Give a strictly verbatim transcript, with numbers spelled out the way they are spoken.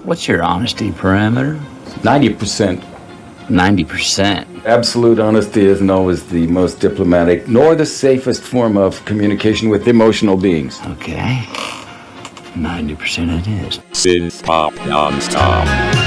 What's your honesty parameter? ninety percent. ninety percent. Absolute honesty isn't always the most diplomatic, nor the safest form of communication with emotional beings. Okay. ninety percent it is. Synth Pop Non-Stop.